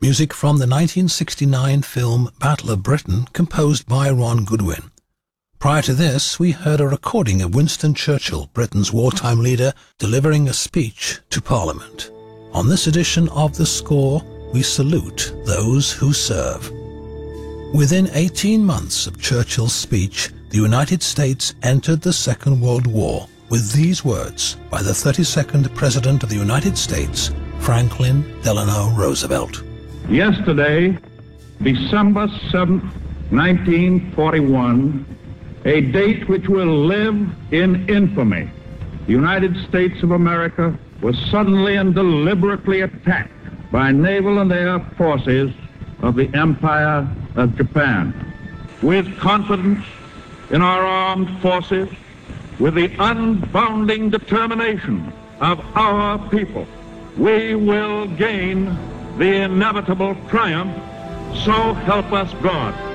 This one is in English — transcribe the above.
Music from the 1969 film Battle of Britain, composed by Ron Goodwin. Prior to this, we heard a recording of Winston Churchill, Britain's wartime leader, delivering a speech to Parliament. On this edition of The Score, we salute those who serve. Within 18 months of Churchill's speech, the United States entered the Second World War with these words by the 32nd President of the United States, Franklin Delano Roosevelt. Yesterday, December 7th, 1941, a date which will live in infamy, the United States of America was suddenly and deliberately attacked by naval and air forces of the Empire of Japan. With confidence in our armed forces, with the unbounding determination of our people, we will gain the inevitable triumph, so help us God.